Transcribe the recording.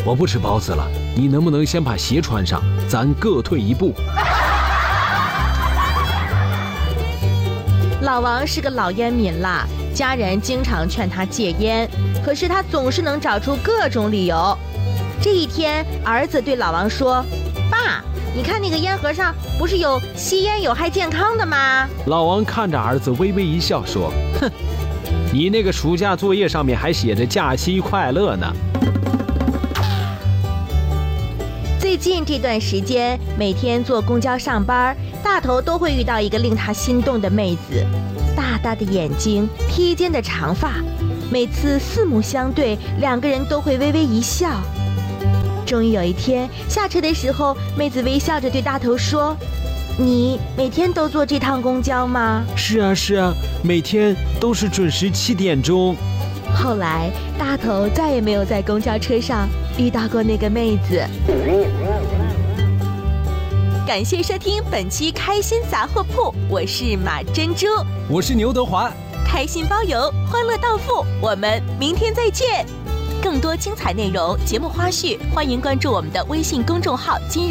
我不吃包子了，你能不能先把鞋穿上，咱各退一步。 老王是个老烟民啦，家人经常劝他戒烟，可是他总是能找出各种理由。这一天，儿子对老王说：“爸，你看那个烟盒上不是有吸烟有害健康的吗？” 老王看着儿子微微一笑说：“哼，你那个暑假作业上面还写着假期快乐呢。” 最近这段时间，每天坐公交上班，大头都会遇到一个令他心动的妹子，大大的眼睛，披肩的长发，每次四目相对，两个人都会微微一笑。终于有一天下车的时候，妹子微笑着对大头说：“你每天都坐这趟公交吗？”“ 是啊是啊，每天都是准时7点钟。” 后来大头再也没有在公交车上遇到过那个妹子。感谢收听本期开心杂货铺，我是马珍珠， 我是牛德华， 开心包邮，欢乐到付，我们明天再见。更多精彩内容、节目花絮，欢迎关注我们的微信公众号今日